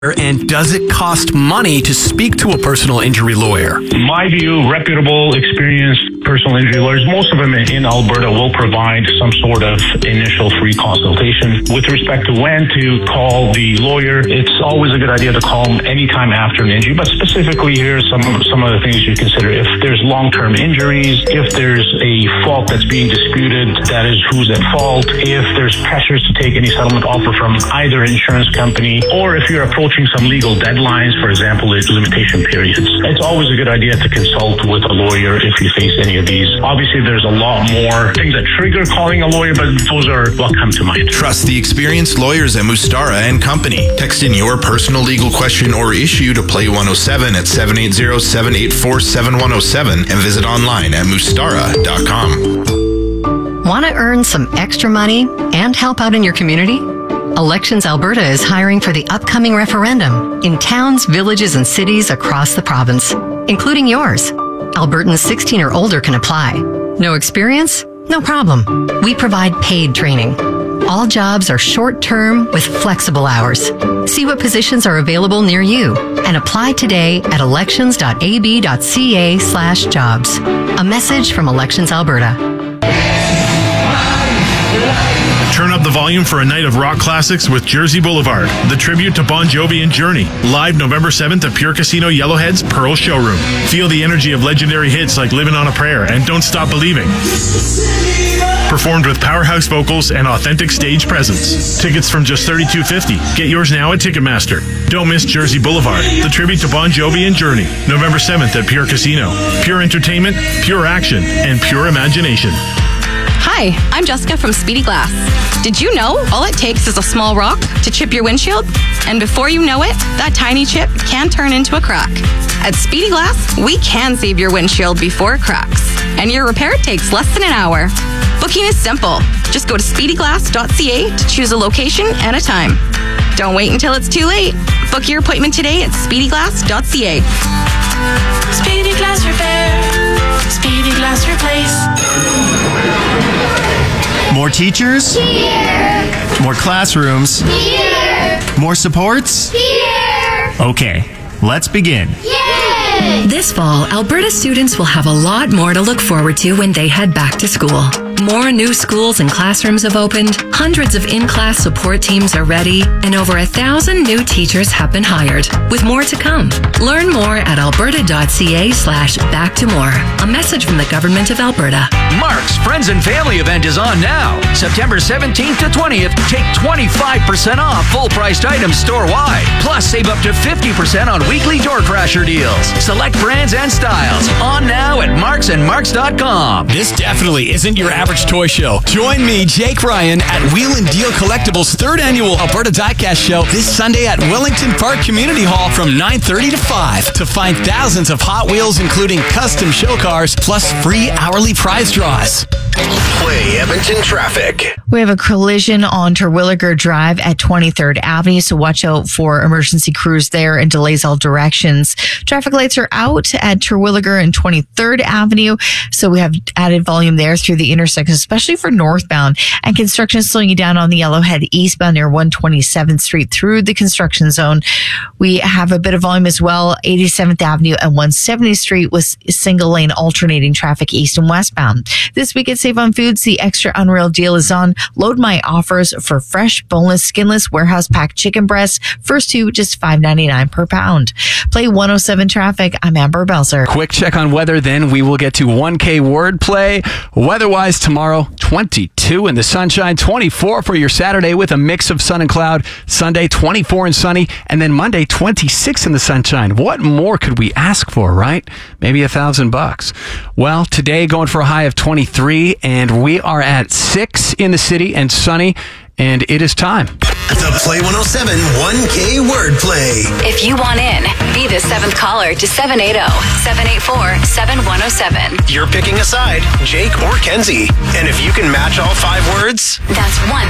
And does it cost money to speak to a personal injury lawyer? In my view, reputable, experienced personal injury lawyers, most of them in Alberta, will provide some sort of initial free consultation. With respect to when to call the lawyer, it's always a good idea to call them anytime after an injury, but specifically here are some of the things you consider. If there's long-term injuries, if there's a fault that's being disputed, that is who's at fault, if there's pressures to take any settlement offer from either insurance company, or if you're approaching some legal deadlines, for example, limitation periods. It's always a good idea to consult with a lawyer if you face any of these. Obviously, there's a lot more things that trigger calling a lawyer, but those are what come to mind. Trust the experienced lawyers at Mustara and Company. Text in your personal legal question or issue to Play 107 at 780-784-7107 and visit online at mustara.com. Want to earn some extra money and help out in your community? Elections Alberta is hiring for the upcoming referendum in towns, villages, and cities across the province, including yours. Albertans 16 or older can apply. No experience? No problem. We provide paid training. All jobs are short-term with flexible hours. See what positions are available near you and apply today at elections.ab.ca/jobs. A message from Elections Alberta. Turn up the volume for a night of rock classics with Jersey Boulevard, the tribute to Bon Jovi and Journey. Live November 7th at Pure Casino Yellowhead's Pearl Showroom. Feel the energy of legendary hits like Living on a Prayer and Don't Stop Believing. Performed with powerhouse vocals and authentic stage presence. Tickets from just $32.50. Get yours now at Ticketmaster. Don't miss Jersey Boulevard, the tribute to Bon Jovi and Journey. November 7th at Pure Casino. Pure entertainment, pure action, and pure imagination. Hi, I'm Jessica from Speedy Glass. Did you know all it takes is a small rock to chip your windshield? And before you know it, that tiny chip can turn into a crack. At Speedy Glass, we can save your windshield before it cracks. And your repair takes less than an hour. Booking is simple. Just go to speedyglass.ca to choose a location and a time. Don't wait until it's too late. Book your appointment today at speedyglass.ca. Speedy Glass Repair. Speedy Glass Replace. More teachers? Here. More classrooms? Here. More supports? Here. Okay, let's begin. Yay! This fall, Alberta students will have a lot more to look forward to when they head back to school. More new schools and classrooms have opened, hundreds of in-class support teams are ready, and over 1,000 new teachers have been hired, with more to come. Learn more at alberta.ca/back-to-more. A message from the Government of Alberta. Mark's Friends and Family event is on now. September 17th to 20th, take 25% off full-priced items store-wide. Plus, save up to 50% on weekly door crasher deals. Select brands and styles. On now at marksandmarks.com. This definitely isn't your average toy show. Join me, Jake Ryan, at Wheel and Deal Collectibles' 3rd annual Alberta Diecast Show this Sunday at Wellington Park Community Hall from 9:30 to 5 to find thousands of Hot Wheels, including custom show cars, plus free hourly prize draws. Play Edmonton traffic. We have a collision on Terwilliger Drive at 23rd Avenue, so watch out for emergency crews there and delays all directions. Traffic lights are out at Terwilliger and 23rd Avenue, so we have added volume there through the intersection, especially for northbound. And construction is slowing you down on the Yellowhead eastbound near 127th Street through the construction zone. We have a bit of volume as well, 87th Avenue and 170th Street with single lane alternating traffic east and westbound. This week at Save on Foods, the extra unreal deal is on. Load my offers for fresh, boneless, skinless, warehouse packed chicken breasts. First two, just $5.99 per pound. Play 107 traffic. I'm Amber Belzer. Quick check on weather, then we will get to 1K wordplay. Weather-wise tomorrow, 22 in the sunshine, 24 for your Saturday with a mix of sun and cloud. Sunday, 24 and sunny, and then Monday, 26 in the sunshine. What more could we ask for, right? Maybe $1,000. Well, today going for a high of 23, and we are at 6 in the city and sunny, and it is time. The Play 107 1K wordplay. If you want in, be the 7th caller to 780-784-7107. You're picking a side, Jake or Kenzie. And if you can match all 5 words, that's one